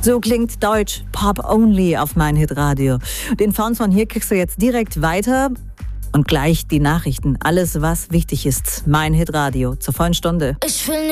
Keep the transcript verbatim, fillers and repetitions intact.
So klingt Deutsch Pop Only auf mein Hitradio. Den Sound von hier kriegst du jetzt direkt weiter und gleich die Nachrichten. Alles, was wichtig ist. Mein Hitradio zur vollen Stunde. Ich will